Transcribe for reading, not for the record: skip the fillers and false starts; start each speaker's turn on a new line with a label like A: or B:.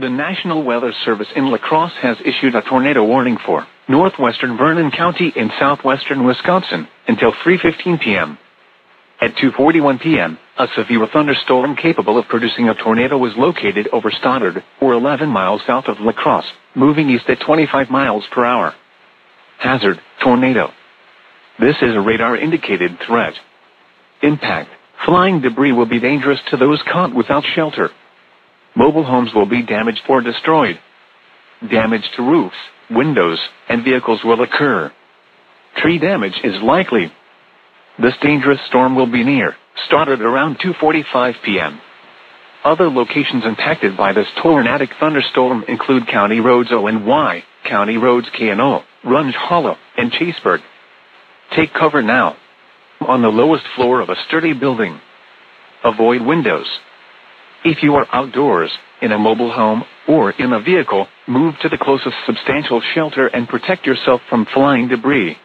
A: The National Weather Service in La Crosse has issued a tornado warning for northwestern Vernon County in southwestern Wisconsin until 3:15 p.m. At 2:41 p.m., a severe thunderstorm capable of producing a tornado was located over Stoddard, or 11 miles south of La Crosse, moving east at 25 miles per hour. Hazard: tornado. This is a radar-indicated threat. Impact: flying debris will be dangerous to those caught without shelter. Mobile homes will be damaged or destroyed. Damage to roofs, windows, and vehicles will occur. Tree damage is likely. This dangerous storm will be near Stoddard around 2:45 p.m. Other locations impacted by this tornadic thunderstorm include County Roads O and Y, County Roads K and O, Runge Hollow, and Chaseburg. Take cover now. On the lowest floor of a sturdy building. Avoid windows. If you are outdoors, in a mobile home, or in a vehicle, move to the closest substantial shelter and protect yourself from flying debris.